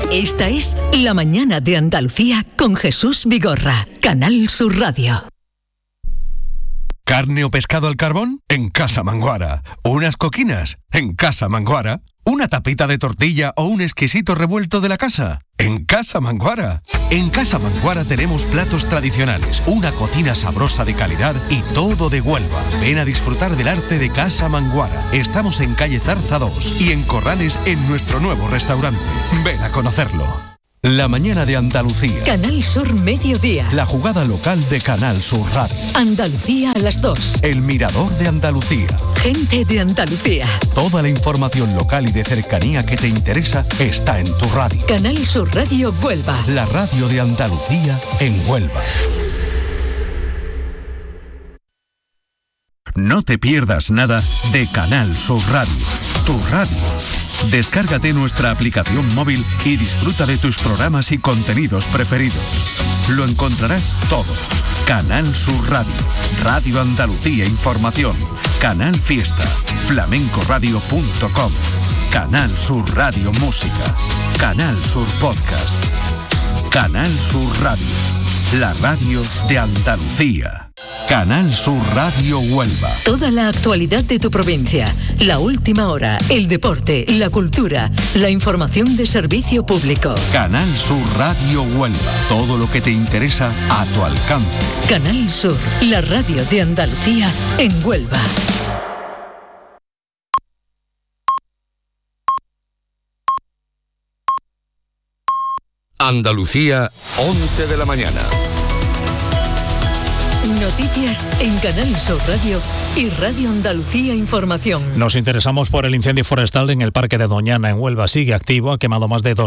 Esta es La Mañana de Andalucía con Jesús Vigorra, Canal Sur Radio. ¿Carne o pescado al carbón? En Casa Manguara. ¿Unas coquinas? En Casa Manguara. ¿Una tapita de tortilla o un exquisito revuelto de la casa? En Casa Manguara. En Casa Manguara tenemos platos tradicionales, una cocina sabrosa de calidad y todo de Huelva. Ven a disfrutar del arte de Casa Manguara. Estamos en calle Zarza 2 y en Corrales en nuestro nuevo restaurante. Ven a conocerlo. La Mañana de Andalucía. Canal Sur Mediodía. La jugada local de Canal Sur Radio. Andalucía a las 2. El Mirador de Andalucía. Gente de Andalucía. Toda la información local y de cercanía que te interesa está en tu radio. Canal Sur Radio Huelva. La radio de Andalucía en Huelva. No te pierdas nada de Canal Sur Radio. Tu radio. Descárgate nuestra aplicación móvil y disfruta de tus programas y contenidos preferidos. Lo encontrarás todo. Canal Sur Radio, Radio Andalucía Información, Canal Fiesta, flamencoradio.com, Canal Sur Radio Música, Canal Sur Podcast, Canal Sur Radio, la radio de Andalucía. Canal Sur Radio Huelva. Toda la actualidad de tu provincia, la última hora, el deporte, la cultura, la información de servicio público. Canal Sur Radio Huelva. Todo lo que te interesa a tu alcance. Canal Sur, la radio de Andalucía en Huelva. Andalucía, 11 de la mañana. Noticias en Canal Sur Radio y Radio Andalucía Información. Nos interesamos por el incendio forestal en el Parque de Doñana, en Huelva. Sigue activo, ha quemado más de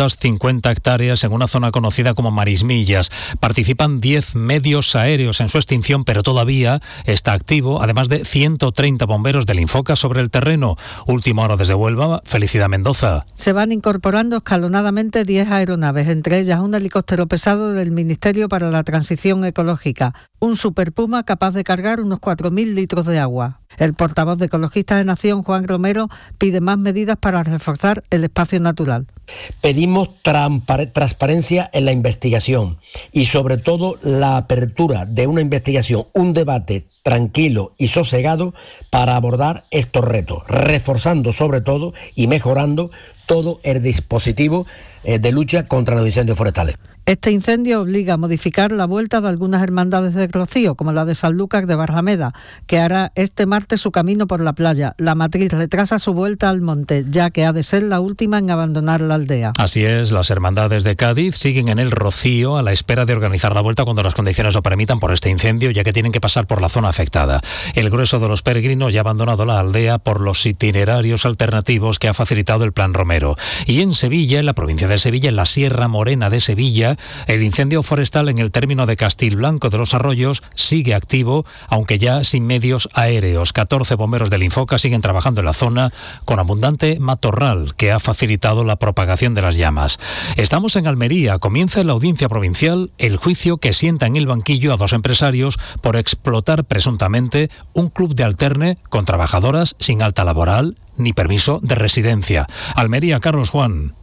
250 hectáreas en una zona conocida como Marismillas. Participan 10 medios aéreos en su extinción, pero todavía está activo, además de 130 bomberos del Infoca sobre el terreno. Última hora desde Huelva, Felicidad Mendoza. Se van incorporando escalonadamente 10 aeronaves, entre ellas un helicóptero pesado del Ministerio para la Transición Ecológica. Un Super Puma capaz de cargar unos 4.000 litros de agua. El portavoz de Ecologistas de Nación, Juan Romero, pide más medidas para reforzar el espacio natural. Pedimos transparencia en la investigación y sobre todo la apertura de una investigación, un debate tranquilo y sosegado para abordar estos retos, reforzando sobre todo y mejorando todo el dispositivo de lucha contra los incendios forestales. Este incendio obliga a modificar la vuelta de algunas hermandades de Rocío, como la de Sanlúcar de Barrameda, que hará este martes su camino por la playa. La matriz retrasa su vuelta al monte, ya que ha de ser la última en abandonar la aldea. Así es, las hermandades de Cádiz siguen en el Rocío a la espera de organizar la vuelta cuando las condiciones lo permitan por este incendio, ya que tienen que pasar por la zona afectada. El grueso de los peregrinos ya ha abandonado la aldea por los itinerarios alternativos que ha facilitado el Plan Romero. Y en Sevilla, en la provincia de Sevilla, en la Sierra Morena de Sevilla, el incendio forestal en el término de Castilblanco de los Arroyos sigue activo, aunque ya sin medios aéreos. 14 bomberos del Infoca siguen trabajando en la zona con abundante matorral que ha facilitado la propagación de las llamas. Estamos en Almería. Comienza en la audiencia provincial el juicio que sienta en el banquillo a 2 empresarios por explotar presuntamente un club de alterne con trabajadoras sin alta laboral ni permiso de residencia. Almería, Carlos Juan.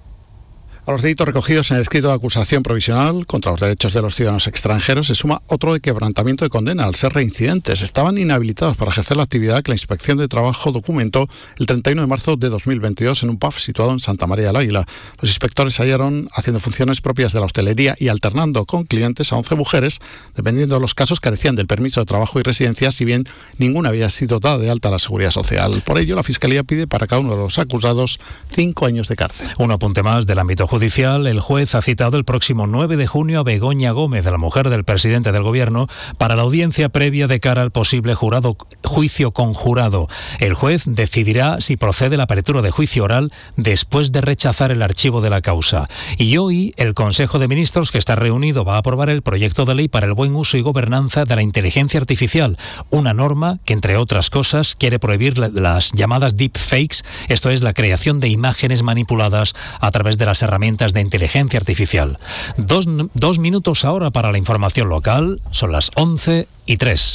A los delitos recogidos en el escrito de acusación provisional contra los derechos de los ciudadanos extranjeros se suma otro de quebrantamiento de condena al ser reincidentes. Estaban inhabilitados para ejercer la actividad que la Inspección de Trabajo documentó el 31 de marzo de 2022 en un pub situado en Santa María del Águila. Los inspectores hallaron haciendo funciones propias de la hostelería y alternando con clientes a 11 mujeres, dependiendo de los casos carecían del permiso de trabajo y residencia, si bien ninguna había sido dada de alta a la Seguridad Social. Por ello, la Fiscalía pide para cada uno de los acusados 5 años de cárcel. Un apunte más del ámbito judicial. El juez ha citado el próximo 9 de junio a Begoña Gómez, la mujer del presidente del Gobierno, para la audiencia previa de cara al posible juicio conjurado. El juez decidirá si procede la apertura de juicio oral después de rechazar el archivo de la causa. Y hoy el Consejo de Ministros, que está reunido, va a aprobar el proyecto de ley para el buen uso y gobernanza de la inteligencia artificial, una norma que, entre otras cosas, quiere prohibir las llamadas deepfakes, esto es, la creación de imágenes manipuladas a través de las herramientas de inteligencia artificial. Dos minutos ahora para la información local, son las 11:03.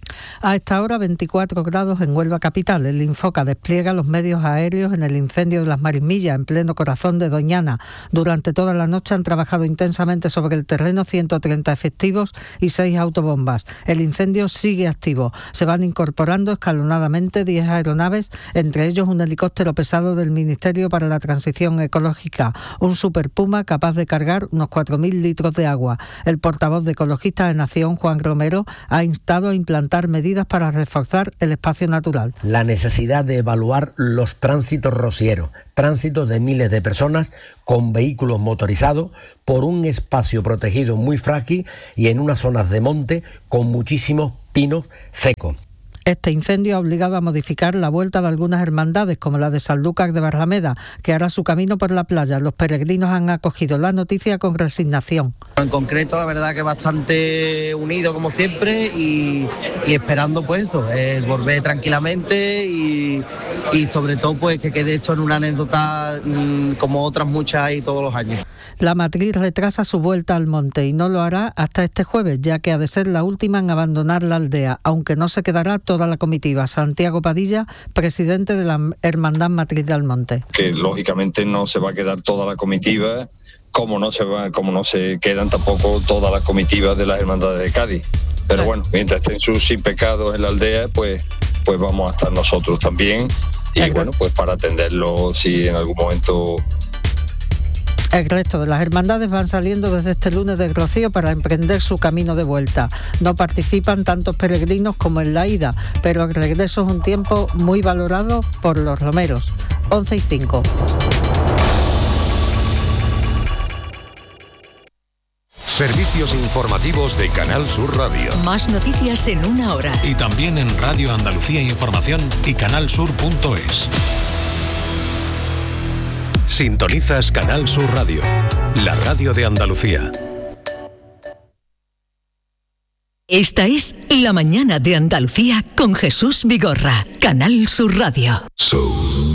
A esta hora 24 grados en Huelva capital. El Infoca despliega los medios aéreos en el incendio de las Marismillas, en pleno corazón de Doñana. Durante toda la noche han trabajado intensamente sobre el terreno 130 efectivos y 6 autobombas. El incendio sigue activo. Se van incorporando escalonadamente 10 aeronaves, entre ellos un helicóptero pesado del Ministerio para la Transición Ecológica, un Super Puma capaz de cargar unos 4.000 litros de agua. El portavoz de Ecologistas de Nación, Juan Romero, ha instado a implantar medidas para reforzar el espacio natural. La necesidad de evaluar los tránsitos rocieros, tránsitos de miles de personas con vehículos motorizados por un espacio protegido muy frágil y en unas zonas de monte con muchísimos pinos secos. Este incendio ha obligado a modificar la vuelta de algunas hermandades, como la de Sanlúcar de Barrameda, que hará su camino por la playa. Los peregrinos han acogido la noticia con resignación. En concreto, la verdad que bastante unido como siempre y esperando pues eso, volver tranquilamente y sobre todo pues que quede esto en una anécdota como otras muchas hay todos los años. La matriz retrasa su vuelta al monte y no lo hará hasta este jueves, ya que ha de ser la última en abandonar la aldea, aunque no se quedará toda la comitiva. Santiago Padilla, presidente de la Hermandad Matriz del Monte. Que lógicamente no se va a quedar toda la comitiva, como no se quedan tampoco todas las comitivas de las hermandades de Cádiz. Pero bueno, mientras estén sus sin pecados en la aldea, pues vamos a estar nosotros también. Y bueno, pues para atenderlo si en algún momento. El resto de las hermandades van saliendo desde este lunes del Rocío para emprender su camino de vuelta. No participan tantos peregrinos como en la ida, pero el regreso es un tiempo muy valorado por los romeros. 11:05. Servicios informativos de Canal Sur Radio. Más noticias en una hora. Y también en Radio Andalucía Información y canalsur.es. Sintonizas Canal Sur Radio, la radio de Andalucía. Esta es La Mañana de Andalucía con Jesús Vigorra, Canal Sur Radio.